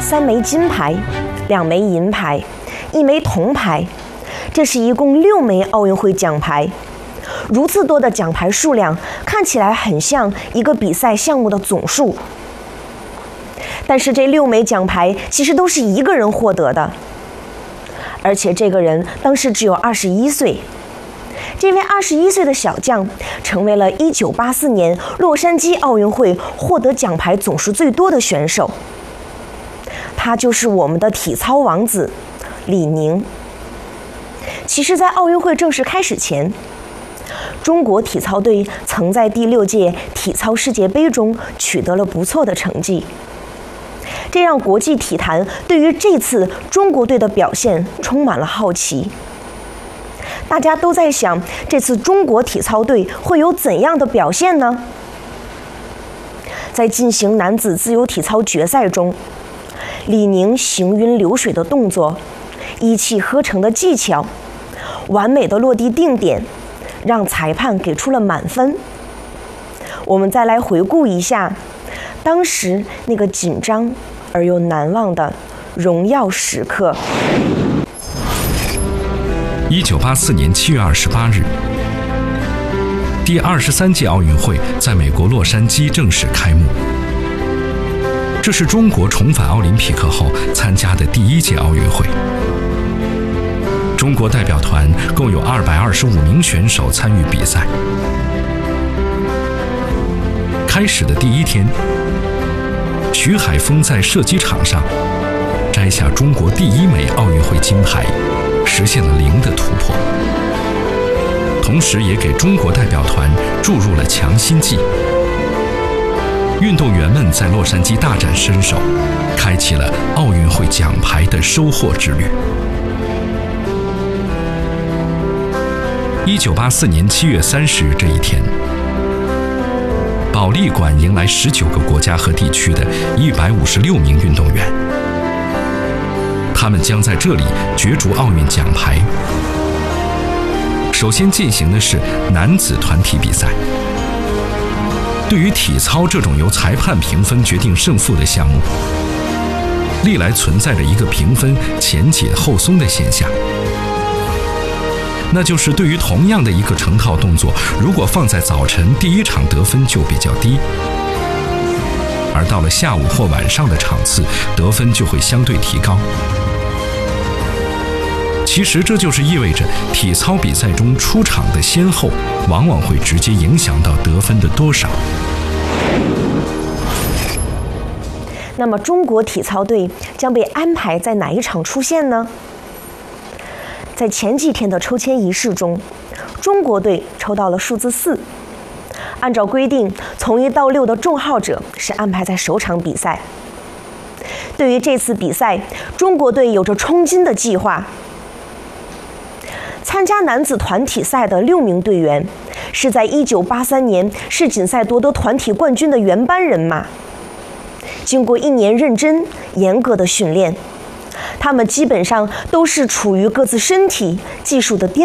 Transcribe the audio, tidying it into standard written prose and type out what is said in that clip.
3枚金牌、2枚银牌、1枚铜牌，这是一共6枚奥运会奖牌。如此多的奖牌数量，看起来很像一个比赛项目的总数。但是这6枚奖牌其实都是一个人获得的，而且这个人当时只有21岁。这位21岁的小将成为了1984年洛杉矶奥运会获得奖牌总数最多的选手。他就是我们的体操王子李宁。其实，在奥运会正式开始前，中国体操队曾在第6届体操世界杯中取得了不错的成绩，这让国际体坛对于这次中国队的表现充满了好奇。大家都在想，这次中国体操队会有怎样的表现呢？在进行男子自由体操决赛中，李宁行云流水的动作、一气呵成的技巧、完美的落地定点，让裁判给出了满分。我们再来回顾一下当时那个紧张而又难忘的荣耀时刻。 1984年7月28日，第23届奥运会在美国洛杉矶正式开幕。这是中国重返奥林匹克后参加的第1届奥运会。中国代表团共有225名选手参与比赛。开始的第1天，徐海峰在射击场上摘下中国第1枚奥运会金牌，实现了0的突破，同时也给中国代表团注入了强心剂。运动员们在洛杉矶大展身手，开启了奥运会奖牌的收获之旅。1984年7月30日这一天，保利馆迎来19个国家和地区的156名运动员，他们将在这里角逐奥运奖牌。首先进行的是男子团体比赛。对于体操这种由裁判评分决定胜负的项目，历来存在着一个评分前紧后松的现象，那就是对于同样的一个成套动作，如果放在早晨第1场得分就比较低，而到了下午或晚上的场次，得分就会相对提高。其实这就是意味着体操比赛中出场的先后往往会直接影响到得分的多少。 那么中国体操队将被安排在哪一场出现呢？在前几天的抽签仪式中，中国队抽到了数字4。按照规定，从1到6的重号者是安排在首场比赛。对于这次比赛，中国队有着冲金的计划。参加男子团体赛的6名队员是在1983年世锦赛夺得团体冠军的原班人马。经过1年认真严格的训练，他们基本上都是处于各自身体技术的巅